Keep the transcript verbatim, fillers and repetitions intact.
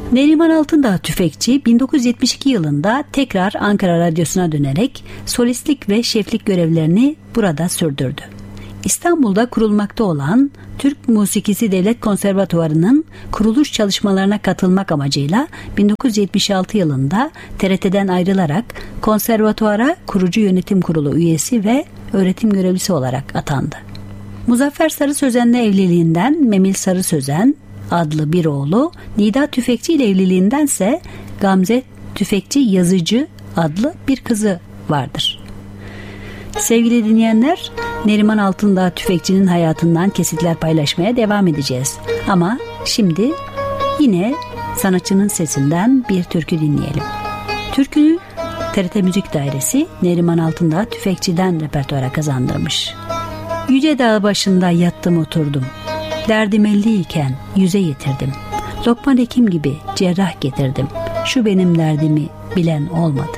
Neriman Altındağ Tüfekçi bin dokuz yüz yetmiş iki yılında tekrar Ankara Radyosu'na dönerek solistlik ve şeflik görevlerini burada sürdürdü. İstanbul'da kurulmakta olan Türk Musikisi Devlet Konservatuvarı'nın kuruluş çalışmalarına katılmak amacıyla bin dokuz yüz yetmiş altı yılında T R T'den ayrılarak konservatuvara kurucu yönetim kurulu üyesi ve öğretim görevlisi olarak atandı. Muzaffer Sarı Sözen'le evliliğinden Memil Sarı Sözen adlı bir oğlu, Nida Tüfekçi ile evliliğindense Gamze Tüfekçi Yazıcı adlı bir kızı vardır. Sevgili dinleyenler, Neriman Altındağ Tüfekçi'nin hayatından kesitler paylaşmaya devam edeceğiz. Ama şimdi yine sanatçının sesinden bir türkü dinleyelim. Türküyü T R T Müzik Dairesi Neriman Altındağ Tüfekçi'den repertuara kazandırmış. Yüce dağ başında yattım oturdum. Derdim elliyken yüze getirdim. Lokman Hekim gibi cerrah getirdim. Şu benim derdimi bilen olmadı.